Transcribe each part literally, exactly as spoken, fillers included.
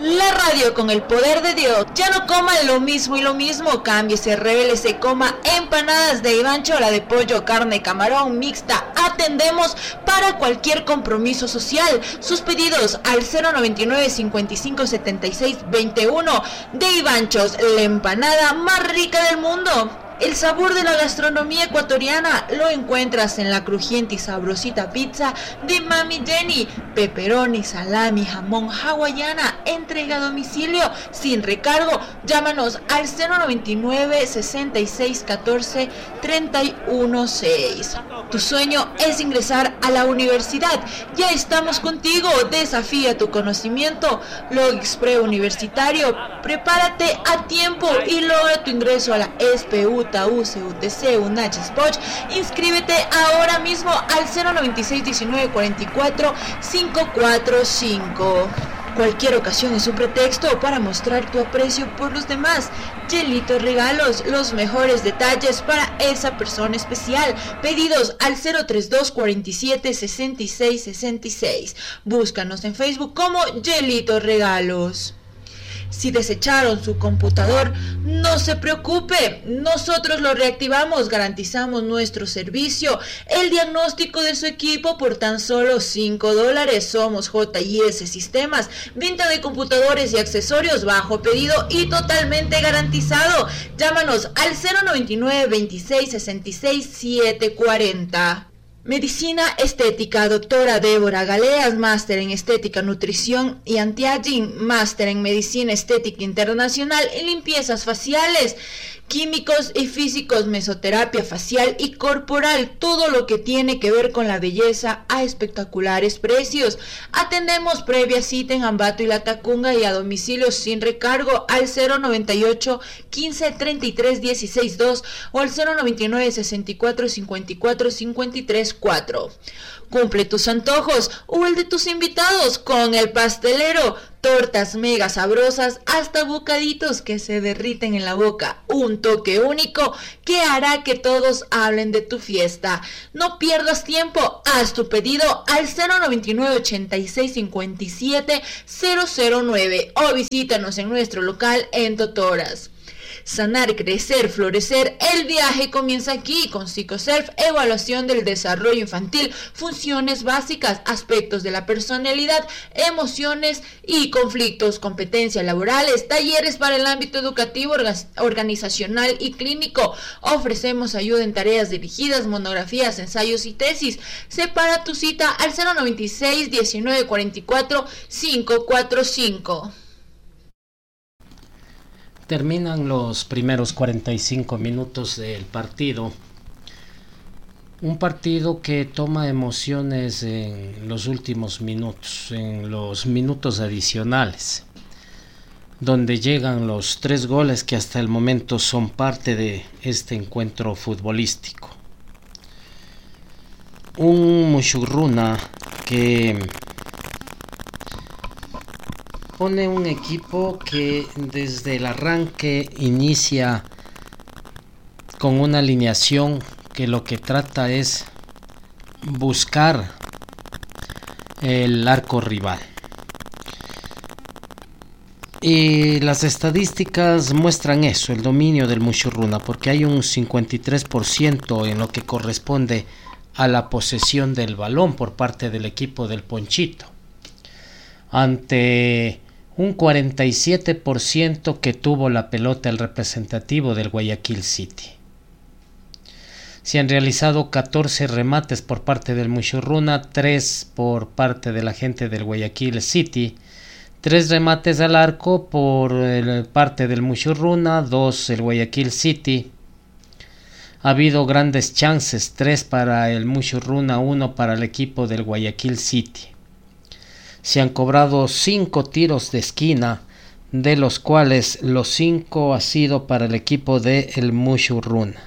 La radio con el poder de Dios. Ya no coma lo mismo y lo mismo. Cámbiese, revélese, coma empanadas de Ivancho, la de pollo, carne, camarón, mixta. Atendemos para cualquier compromiso social. Sus pedidos al cero noventa y nueve, cincuenta y cinco, setenta y seis, veintiuno de Ivanchos, la empanada más rica del mundo. El sabor de la gastronomía ecuatoriana lo encuentras en la crujiente y sabrosita pizza de Mami Jenny. Pepperoni, salami, jamón, hawaiana, entrega a domicilio sin recargo. Llámanos al cero noventa y nueve, sesenta y seis, catorce, treinta y uno seis. Tu sueño es ingresar a la universidad. Ya estamos contigo. Desafía tu conocimiento. Logixpre Universitario. Prepárate a tiempo y logra tu ingreso a la E S P U, T A U, C U T C, UNACH, SPOCH. Inscríbete ahora mismo al cero noventa y seis, diecinueve, cuarenta y cuatro, quinientos cuarenta y cinco. Cualquier ocasión es un pretexto para mostrar tu aprecio por los demás. Yelito Regalos, los mejores detalles para esa persona especial. Pedidos al cero treinta y dos, cuarenta y siete, sesenta y seis, sesenta y seis. Búscanos en Facebook como Yelito Regalos. Si desecharon su computador, no se preocupe, nosotros lo reactivamos, garantizamos nuestro servicio, el diagnóstico de su equipo por tan solo cinco dólares. Somos J y S Sistemas, venta de computadores y accesorios bajo pedido y totalmente garantizado. Llámanos al cero noventa y nueve, veintiséis, sesenta y seis, setecientos cuarenta. Medicina Estética, doctora Débora Galeas, máster en Estética, Nutrición y Anti-Aging, máster en Medicina Estética Internacional y limpiezas faciales, químicos y físicos, mesoterapia facial y corporal, todo lo que tiene que ver con la belleza a espectaculares precios. Atendemos previa cita en Ambato y La Tacunga y a domicilio sin recargo al cero noventa y ocho, quince, treinta y tres, dieciséis, dos o al cero noventa y nueve, sesenta y cuatro, cincuenta y cuatro, cincuenta y tres, cuatro. Cumple tus antojos o el de tus invitados con El Pastelero. Tortas mega sabrosas hasta bocaditos que se derriten en la boca. Un toque único que hará que todos hablen de tu fiesta. No pierdas tiempo. Haz tu pedido al cero noventa y nueve, ochenta y seis, cincuenta y siete, cero cero nueve o visítanos en nuestro local en Totoras. Sanar, crecer, florecer, el viaje comienza aquí con PsicoSelf, evaluación del desarrollo infantil, funciones básicas, aspectos de la personalidad, emociones y conflictos, competencias laborales, talleres para el ámbito educativo, organizacional y clínico. Ofrecemos ayuda en tareas dirigidas, monografías, ensayos y tesis. Separa tu cita al cero noventa y seis, diecinueve, cuarenta y cuatro, quinientos cuarenta y cinco. Terminan los primeros cuarenta y cinco minutos del partido. Un partido que toma emociones en los últimos minutos, en los minutos adicionales, donde llegan los tres goles que hasta el momento son parte de este encuentro futbolístico. Un Mushurruna que pone un equipo que desde el arranque inicia con una alineación que lo que trata es buscar el arco rival. Y las estadísticas muestran eso, el dominio del Mushurruna, porque hay un cincuenta y tres por ciento en lo que corresponde a la posesión del balón por parte del equipo del Ponchito, ante un cuarenta y siete por ciento que tuvo la pelota el representativo del Guayaquil City. Se han realizado catorce remates por parte del Mushurruna, tres por parte de la gente del Guayaquil City, tres remates al arco por el, parte del Mushurruna, dos el Guayaquil City. Ha habido grandes chances, tres para el Mushurruna, uno para el equipo del Guayaquil City. Se han cobrado cinco tiros de esquina, de los cuales los cinco ha sido para el equipo de el Mushurruna.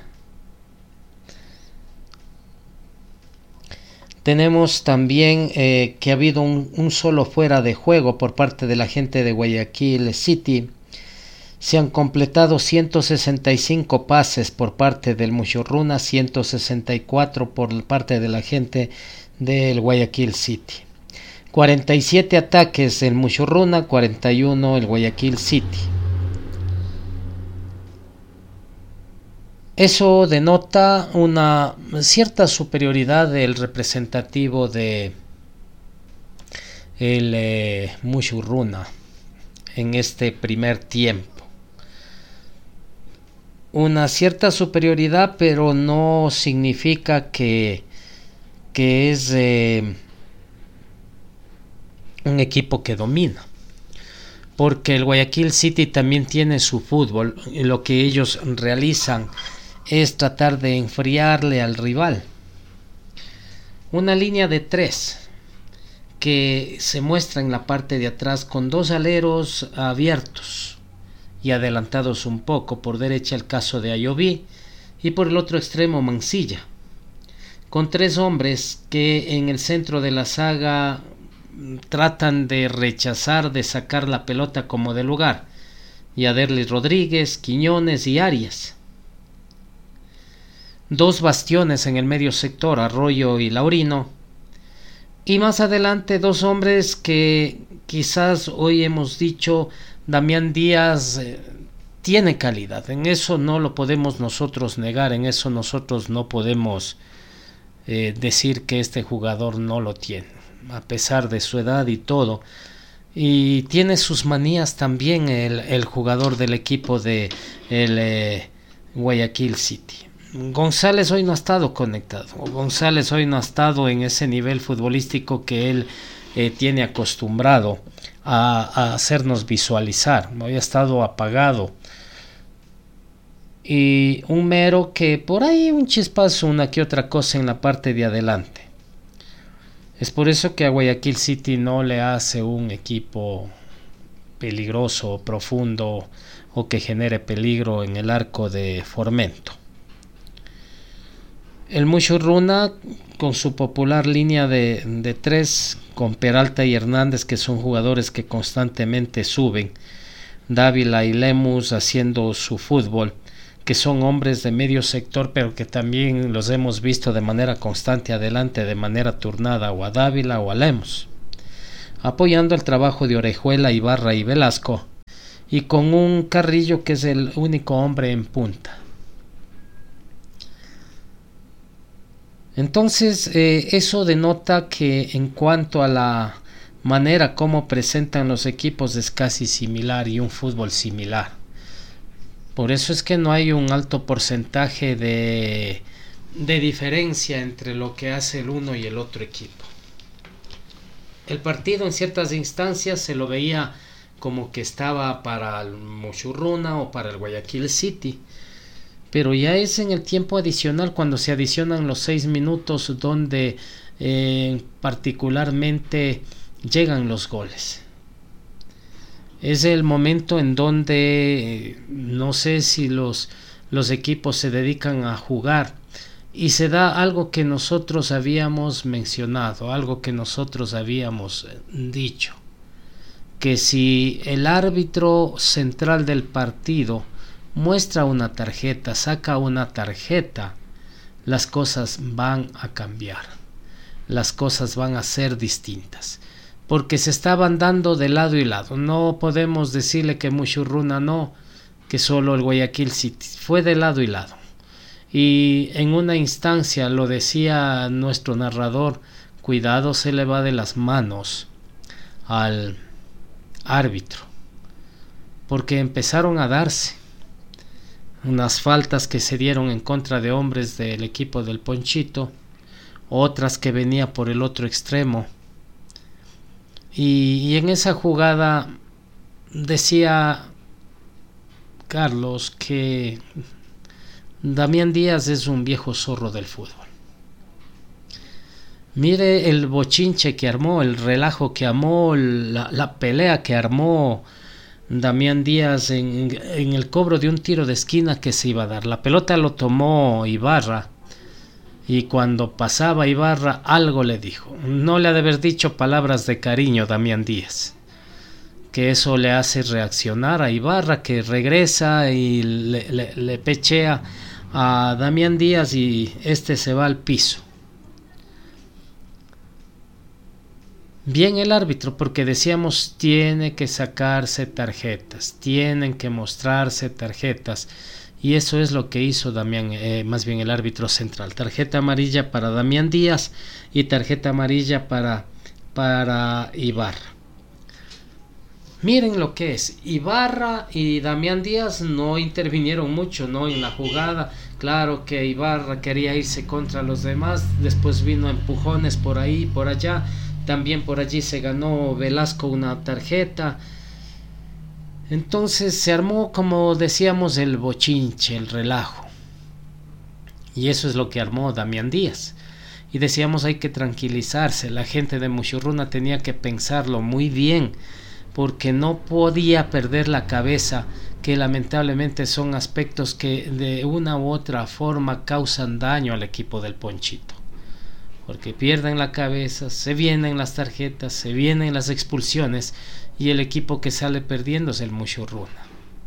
Tenemos también eh, que ha habido un, un solo fuera de juego por parte de la gente de Guayaquil City. Se han completado ciento sesenta y cinco pases por parte del Mushurruna, ciento sesenta y cuatro por parte de la gente del Guayaquil City. cuarenta y siete ataques el Mushurruna, cuarenta y uno el Guayaquil City. Eso denota una cierta superioridad del representativo de el eh, Mushurruna en este primer tiempo. Una cierta superioridad, pero no significa que, que es eh, un equipo que domina. Porque el Guayaquil City también tiene su fútbol y lo que ellos realizan es tratar de enfriarle al rival. Una línea de tres que se muestra en la parte de atrás con dos aleros abiertos y adelantados un poco, por derecha el caso de Ayoví y por el otro extremo Mancilla, con tres hombres que en el centro de la saga tratan de rechazar, de sacar la pelota como de lugar, Yaderli Rodríguez, Quiñones y Arias. Dos bastiones en el medio sector, Arroyo y Laurino, y más adelante dos hombres que quizás hoy hemos dicho Damián Díaz eh, tiene calidad, en eso no lo podemos nosotros negar, en eso nosotros no podemos eh, decir que este jugador no lo tiene, a pesar de su edad y todo, y tiene sus manías también el, el jugador del equipo de el eh, Guayaquil City. González hoy no ha estado conectado, González hoy no ha estado en ese nivel futbolístico que él eh, tiene acostumbrado a, a hacernos visualizar, hoy ha estado apagado. Y un Mero que por ahí un chispazo, una que otra cosa en la parte de adelante. Es por eso que a Guayaquil City no le hace un equipo peligroso, profundo o que genere peligro en el arco de Formento. El Mushurruna con su popular línea de, de tres, con Peralta y Hernández, que son jugadores que constantemente suben, Dávila y Lemus haciendo su fútbol, que son hombres de medio sector, pero que también los hemos visto de manera constante adelante, de manera turnada, o a Dávila o a Lemus, apoyando el trabajo de Orejuela, Ibarra y Velasco, y con un Carrillo que es el único hombre en punta. Entonces eh, eso denota que en cuanto a la manera como presentan los equipos es casi similar y un fútbol similar. Por eso es que no hay un alto porcentaje de, de diferencia entre lo que hace el uno y el otro equipo. El partido en ciertas instancias se lo veía como que estaba para el Mushurruna o para el Guayaquil City. Pero ya es en el tiempo adicional cuando se adicionan los seis minutos donde eh, particularmente llegan los goles. Es el momento en donde eh, no sé si los, los equipos se dedican a jugar y se da algo que nosotros habíamos mencionado, algo que nosotros habíamos dicho, que si el árbitro central del partido muestra una tarjeta, saca una tarjeta, las cosas van a cambiar, las cosas van a ser distintas, porque se estaban dando de lado y lado. No podemos decirle que Mushurruna no, que solo el Guayaquil City, fue de lado y lado. Y en una instancia lo decía nuestro narrador, cuidado, se le va de las manos al árbitro, porque empezaron a darse unas faltas que se dieron en contra de hombres del equipo del Ponchito, otras que venía por el otro extremo, y, y en esa jugada decía Carlos que Damián Díaz es un viejo zorro del fútbol. Mire el bochinche que armó, el relajo que armó, la, la pelea que armó Damián Díaz en, en el cobro de un tiro de esquina que se iba a dar. La pelota lo tomó Ibarra y cuando pasaba Ibarra algo le dijo. No le ha de haber dicho palabras de cariño Damián Díaz, que eso le hace reaccionar a Ibarra, que regresa y le, le, le pechea a Damián Díaz y este se va al piso. bien el árbitro, porque decíamos tiene que sacarse tarjetas, tienen que mostrarse tarjetas, y eso es lo que hizo Damián, eh, más bien el árbitro central. Tarjeta amarilla para Damián Díaz y tarjeta amarilla para, para Ibarra. Miren lo que es, Ibarra y Damián Díaz no intervinieron mucho, ¿no?, en la jugada. Claro que Ibarra quería irse contra los demás, después vino empujones por ahí, por allá, también por allí se ganó Velasco una tarjeta. Entonces se armó, como decíamos, el bochinche, el relajo, y eso es lo que armó Damián Díaz. Y decíamos, hay que tranquilizarse, la gente de Mushurruna tenía que pensarlo muy bien, porque no podía perder la cabeza, que lamentablemente son aspectos que de una u otra forma causan daño al equipo del Ponchito, porque pierden la cabeza, se vienen las tarjetas, se vienen las expulsiones, y el equipo que sale perdiendo es el Mushurruna.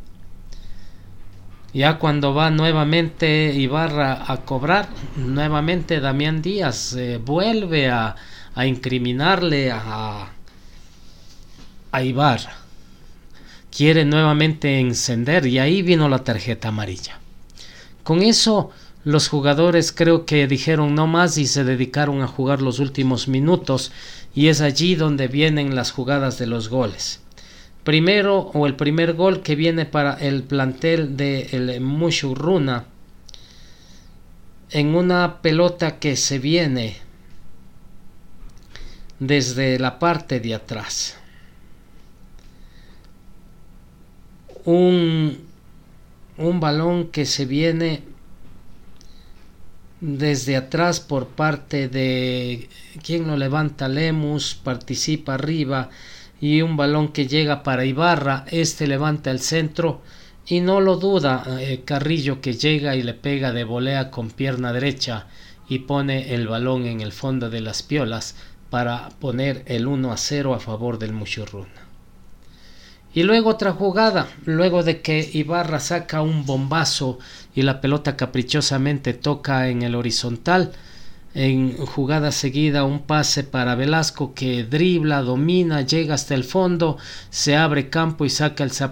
Ya cuando va nuevamente Ibarra a cobrar, nuevamente Damián Díaz eh, vuelve a, a incriminarle a a Ibarra, quiere nuevamente encender, y ahí vino la tarjeta amarilla. Con eso los jugadores creo que dijeron no más y se dedicaron a jugar los últimos minutos, y es allí donde vienen las jugadas de los goles. Primero, o el primer gol que viene para el plantel de el Mushurruna, en una pelota que se viene desde la parte de atrás. Un, un balón que se viene desde atrás por parte de quien lo levanta, Lemus, participa arriba, y un balón que llega para Ibarra, este levanta el centro y no lo duda, eh, Carrillo, que llega y le pega de volea con pierna derecha y pone el balón en el fondo de las piolas para poner el uno a cero a favor del Mushurruna. Y luego otra jugada, luego de que Ibarra saca un bombazo y la pelota caprichosamente toca en el horizontal, en jugada seguida un pase para Velasco, que dribla, domina, llega hasta el fondo, se abre campo y saca el